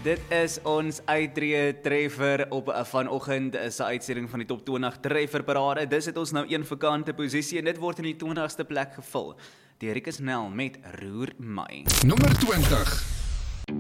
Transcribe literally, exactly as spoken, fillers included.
Dit is ons uittreë treffer op vanoggend is 'n uitsending van die Top twintig trefferparade. Dis het ons nou een vakante posisie en dit word in die twintigste plek gevul deur Rikus Nel met Roer My. Nommer twintig.